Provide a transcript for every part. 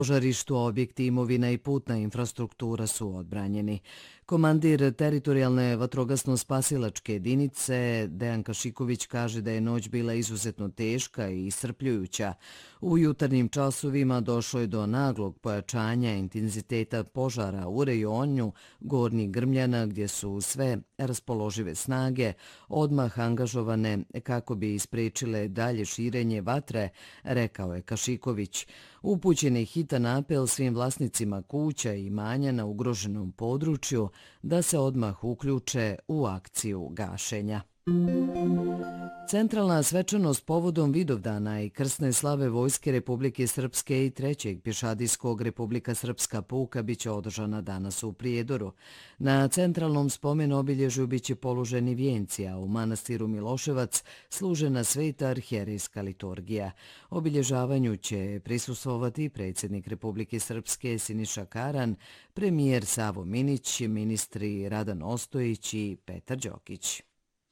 Požarištu, objekti, imovina i putna infrastruktura su odbranjeni. Komandir teritorijalne vatrogasno-spasilačke jedinice Dejan Kašiković kaže da je noć bila izuzetno teška i iscrpljujuća. U jutarnjim časovima došlo je do naglog pojačanja intenziteta požara u rejonu Gornjih Grmljana, gdje su sve raspoložive snage odmah angažovane kako bi isprečile dalje širenje vatre, rekao je Kašiković. Upućen je hitan apel svim vlasnicima kuća i imanja na ugroženom području da se odmah uključe u akciju gašenja. Centralna svečanost povodom Vidovdana i krsne slave Vojske Republike Srpske i 3. pješadijskog Republika Srpska puka biće održana danas u Prijedoru. Na centralnom spomen obilježju biće položeni vijenci, a u manastiru Miloševac služena sveta arhijerejska liturgija. Obilježavanju će prisustvovati predsjednik Republike Srpske Siniša Karan, premijer Savo Minić, ministri Radan Ostojić i Petar Đokić.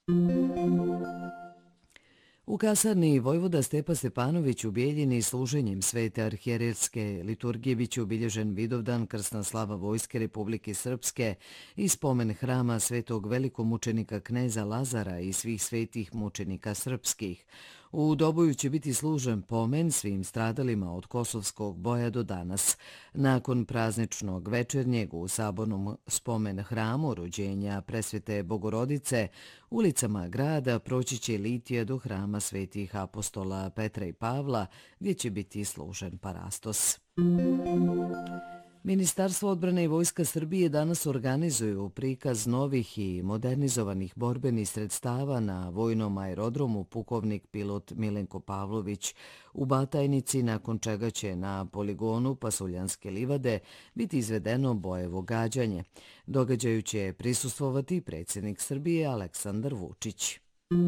U kasarni vojvoda Stepa Stepanović u Bijeljini služenjem svete arhijerejske liturgije biće obilježen Vidovdan, krsna slava Vojske Republike Srpske i spomen hrama svetog velikomučenika kneza Lazara i svih svetih mučenika srpskih. U Doboju će biti služen pomen svim stradalima od Kosovskog boja do danas. Nakon prazničnog večernjeg u sabornom spomen hramu rođenja Presvete Bogorodice, ulicama grada proći će litija do hrama svetih apostola Petra i Pavla, gdje će biti služen parastos. Ministarstvo odbrane i Vojska Srbije danas organizuju prikaz novih i modernizovanih borbenih sredstava na vojnom aerodromu pukovnik pilot Milenko Pavlović u Batajnici, nakon čega će na poligonu Pasuljanske livade biti izvedeno bojevo gađanje. Događaju će prisustvovati predsjednik Srbije Aleksandar Vučić.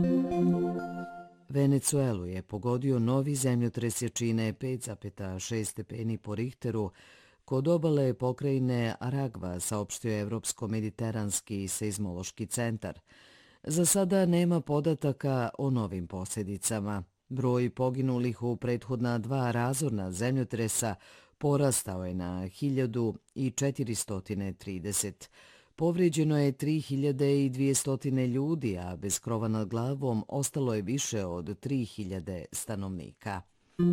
Venecuelu je pogodio novi zemljotres jačine 5,6 stepeni po Richteru kod obale pokrajine Aragva, saopštio je Evropsko-mediteranski seizmološki centar. Za sada nema podataka o novim posljedicama. Broj poginulih u prethodna 2 razorna zemljotresa porastao je na 1430. Povrijeđeno je 3200 ljudi, a bez krova nad glavom ostalo je više od 3000 stanovnika.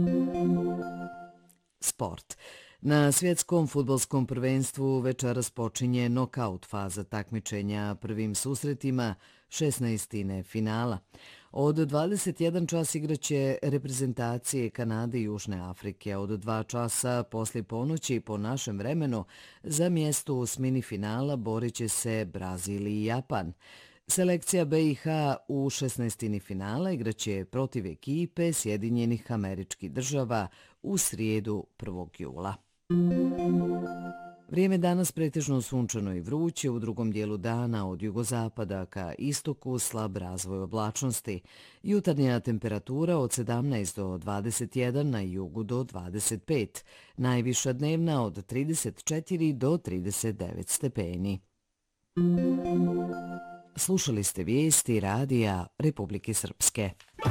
Sport. Na svjetskom fudbalskom prvenstvu večeras počinje nokaut faza takmičenja prvim susretima 16. finala. Od 21 čas igraće reprezentacije Kanade i Južne Afrike. Od 2 časa poslije ponoći po našem vremenu za mjesto u osmini finala borit će se Brazil i Japan. Selekcija BiH u 16. finala igraće protiv ekipe Sjedinjenih Američkih Država u srijedu 1. jula. Vrijeme danas pretežno sunčano i vruće, u drugom dijelu dana od jugozapada ka istoku slab razvoj oblačnosti. Jutarnja temperatura od 17 do 21, na jugu do 25, najviša dnevna od 34 do 39 stepeni. Slušali ste vijesti radija Republike Srpske.